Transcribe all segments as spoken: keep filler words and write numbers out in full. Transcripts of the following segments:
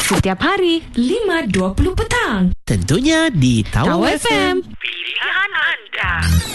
Setiap hari lima dua puluh petang. Tentunya di Tawau Tawau F M. Pilihan anda.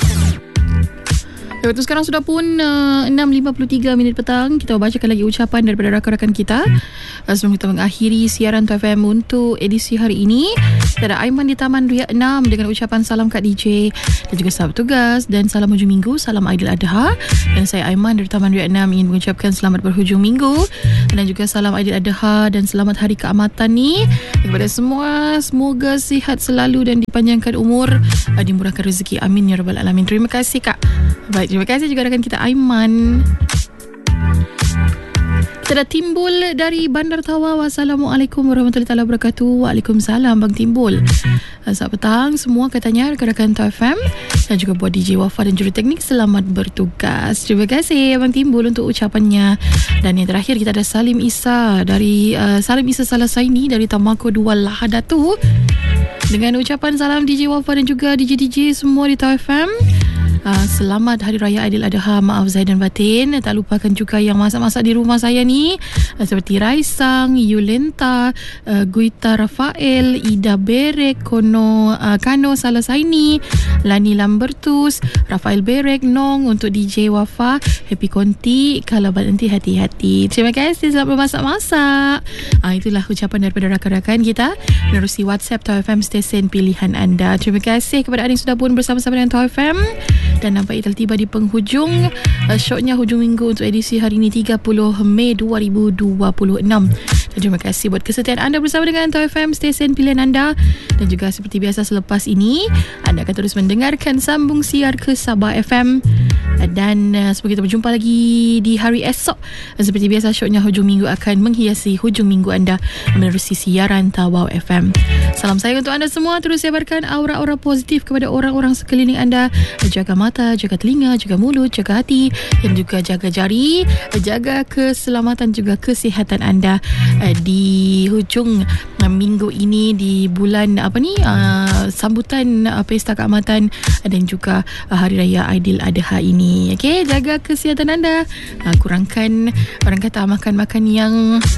Waktu sekarang sudah pun uh, enam lima puluh tiga minit petang. Kita bacakan lagi ucapan daripada rakan-rakan kita uh, sebelum kita mengakhiri siaran Tawau F M untuk edisi hari ini. Kita ada Aiman di Taman Riyad enam dengan ucapan salam Kak D J dan juga sahabat tugas dan salam hujung minggu, salam Aidiladha. Dan saya Aiman dari Taman Riyad enam ingin mengucapkan selamat berhujung minggu dan juga salam Aidiladha dan selamat hari keamatan ni kepada semua. Semoga sihat selalu dan dipanjangkan umur, uh, dimurahkan rezeki, amin ya rabbal alamin. Terima kasih Kak. Baik, terima kasih juga rakan kita Aiman. Kita dah Timbul dari Bandar Tawau. Assalamualaikum warahmatullahi wabarakatuh. Waalaikumsalam Bang Timbul. Selamat petang semua katanya rakan-rakan Tawau F M dan juga buat D J Wafa dan juruteknik, selamat bertugas. Terima kasih Bang Timbul untuk ucapannya. Dan yang terakhir kita ada Salim Isa dari uh, Salim Isa Salasaini dari Tamako dua Lahadatu dengan ucapan salam D J Wafa dan juga D J D J semua di Tawau F M. Uh, selamat Hari Raya Aidiladha. Maaf zahir dan batin. Tak lupakan juga yang masak-masak di rumah saya ni, uh, seperti Raisang, Yulenta, uh, Guita Rafael, Ida Berek, Kono uh, Kano Salasaini, Lani Lambertus, Rafael Berek, Nong, untuk D J Wafa, Happy Konti, kalau nanti hati-hati. Terima kasih selamat bermasak-masak. uh, Itulah ucapan daripada rakan-rakan kita menerusi WhatsApp Tawau F M stesen pilihan anda. Terima kasih kepada anda yang sudah pun bersama-sama dengan Tawau F M. Dan nampaknya telah tiba di penghujung uh, shotnya hujung minggu untuk edisi hari ini tiga puluh Mei dua ribu dua puluh enam. Dan terima kasih buat kesetiaan anda bersama dengan Tawau F M stesen pilihan anda. Dan juga seperti biasa selepas ini anda akan terus mendengarkan sambung siar ke Sabah F M. Dan uh, semoga kita berjumpa lagi di hari esok. Dan seperti biasa shotnya hujung minggu akan menghiasi hujung minggu anda menerusi siaran Tawau F M. Salam sayang untuk anda semua. Terus sebarkan aura-aura positif kepada orang-orang sekeliling anda. Jaga mata, jaga telinga, jaga mulut, jaga hati dan juga jaga jari. Jaga keselamatan juga kesihatan anda uh, di hujung uh, minggu ini, di bulan apa ni uh, sambutan uh, Pesta Keamatan uh, dan juga uh, Hari Raya Aidiladha ini. Okey, jaga kesihatan anda. Uh, kurangkan, orang kata, makan-makan yang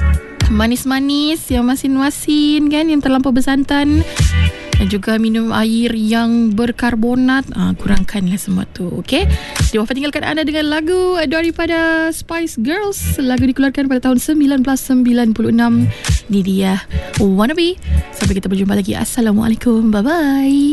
manis-manis, yang masin-masin kan, yang terlampau bersantan, dan juga minum air yang berkarbonat. Ah, kurangkanlah semua tu. Okey. Di Wafa tinggalkan anda dengan lagu daripada Spice Girls. Lagu dikeluarkan pada tahun sembilan belas sembilan puluh enam. Ini dia Wannabe. Sampai kita berjumpa lagi. Assalamualaikum. Bye bye.